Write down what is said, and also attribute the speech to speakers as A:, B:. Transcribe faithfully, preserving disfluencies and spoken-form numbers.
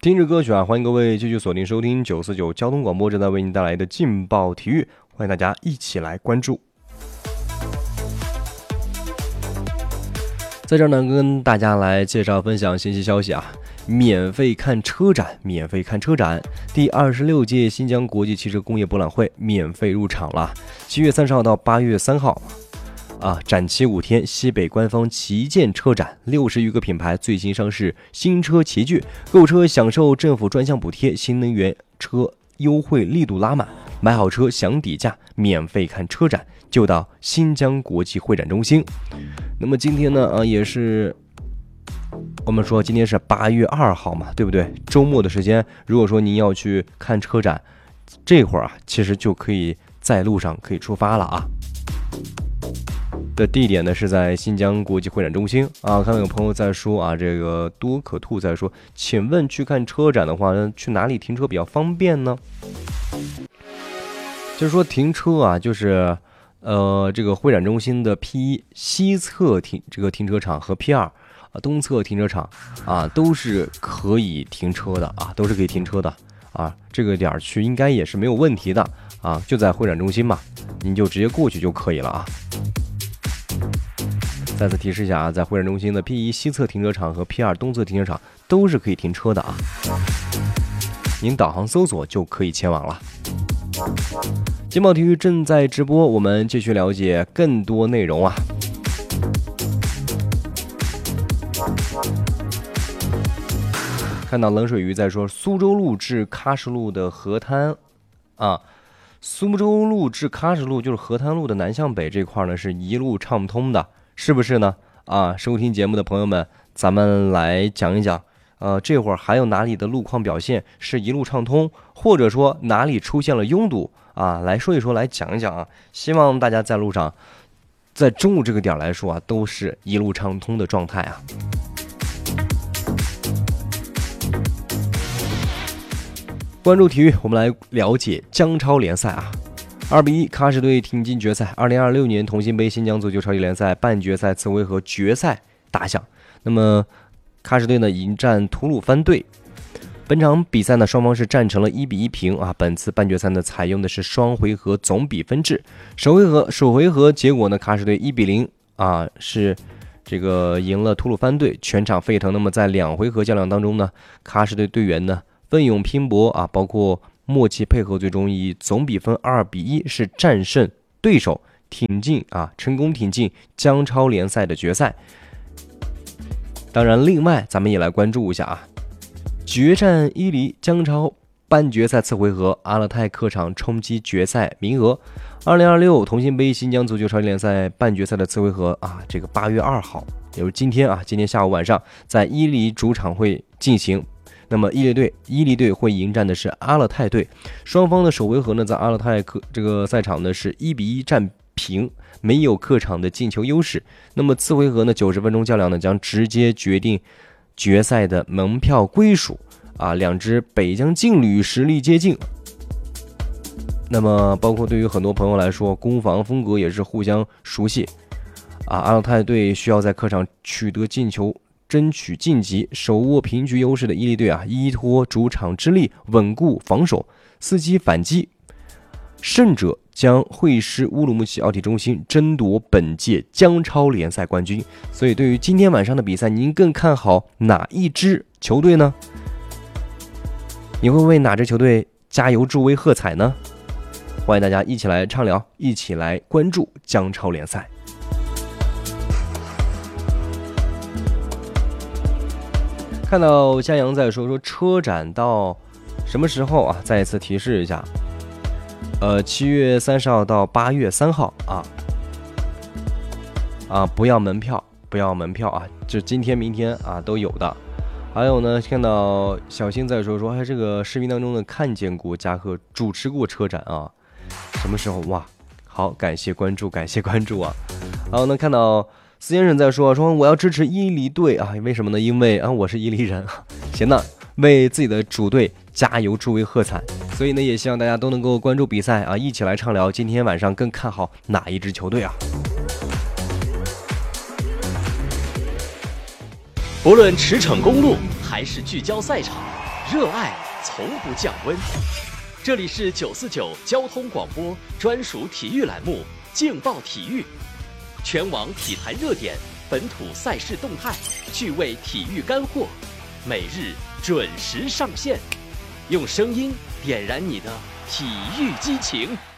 A: 听着歌曲啊，欢迎各位继续锁定收听九四九交通广播，正在为您带来的劲爆体育，欢迎大家一起来关注。在这儿呢，跟大家来介绍分享信息消息啊，免费看车展，免费看车展，第二十六届新疆国际汽车工业博览会免费入场了，七月三十号到八月三号。啊，展期五天，西北官方旗舰车展，六十余个品牌最新上市新车齐聚，购车享受政府专项补贴，新能源车优惠力度拉满，买好车享底价，免费看车展就到新疆国际会展中心。那么今天呢，啊，也是我们说今天是八月二号嘛，对不对？周末的时间，如果说您要去看车展，这会儿啊，其实就可以在路上可以出发了啊。的地点呢是在新疆国际会展中心啊。看到有朋友在说啊，这个多可兔在说，请问去看车展的话，去哪里停车比较方便呢？就是说停车啊，就是呃这个会展中心的 P 一 西侧停这个停车场和 P 二 啊东侧停车场啊都是可以停车的啊，都是可以停车的啊。这个点去应该也是没有问题的啊，就在会展中心嘛，您就直接过去就可以了啊。再次提示一下啊，在会展中心的 P 一 西侧停车场和 P 二 东侧停车场都是可以停车的啊。您导航搜索就可以前往了。劲爆体育正在直播，我们继续了解更多内容啊。看到冷水鱼在说，苏州路至喀什路的河滩啊。苏州路至喀什路就是河滩路的南向北这块呢，是一路畅通的，是不是呢？啊，收听节目的朋友们，咱们来讲一讲，呃，这会儿还有哪里的路况表现是一路畅通，或者说哪里出现了拥堵啊？来说一说，来讲一讲啊。希望大家在路上，在中午这个点来说啊，都是一路畅通的状态啊。关注体育，我们来了解江超联赛啊。二比一，喀什队挺进决赛。二零二六年同心杯新疆足球超级联赛半决赛次回合决赛打响。那么喀什队呢迎战吐鲁番队。本场比赛呢双方是战成了一比一平啊。本次半决赛呢采用的是双回合总比分制。首回合首回合结果呢，喀什队一比零啊是这个赢了吐鲁番队，全场沸腾。那么在两回合较量当中呢，喀什队队员呢奋勇拼搏啊，包括默契配合，最终以总比分二比一是战胜对手，挺进啊，成功挺进江超联赛的决赛。当然，另外咱们也来关注一下啊，决战伊犁江超半决赛次回合，阿勒泰客场冲击决赛名额。二零二六同心杯新疆足球超级联赛半决赛的次回合啊，这个八月二号，也就是今天啊，今天下午晚上在伊犁主场会进行。那么伊犁队，伊犁队会迎战的是阿勒泰队。双方的首回合呢，在阿勒泰客这个赛场呢是一比一战平，没有客场的进球优势。那么次回合呢，九十分钟较量呢将直接决定决赛的门票归属啊。两支北疆劲旅实力接近。那么包括对于很多朋友来说，攻防风格也是互相熟悉啊。阿勒泰队需要在客场取得进球，争取晋级，手握平局优势的伊犁队啊，依托主场之力稳固防守，伺机反击，胜者将会师乌鲁木齐奥体中心，争夺本届江超联赛冠军。所以对于今天晚上的比赛，您更看好哪一支球队呢？你会为哪支球队加油助威喝彩呢？欢迎大家一起来畅聊，一起来关注江超联赛。看到嘉阳在说说车展到什么时候啊？再一次提示一下，呃，七月三十号到八月三号啊啊，不要门票，不要门票啊，就今天、明天啊都有的。还有呢，看到小新在说说，哎，这个视频当中呢看见过嘉禾主持过车展啊，什么时候？哇，好，感谢关注，感谢关注啊。然后呢，看到司先生在说说我要支持伊犁队啊，为什么呢？因为啊我是伊犁人，行呢，为自己的主队加油助威喝彩。所以呢，也希望大家都能够关注比赛啊，一起来畅聊今天晚上更看好哪一支球队啊？
B: 不论驰骋公路还是聚焦赛场， 热爱从不降温。这里是九四九交通广播专属体育栏目《劲爆体育》，全网体坛热点，本土赛事动态，趣味体育干货，每日准时上线，用声音点燃你的体育激情。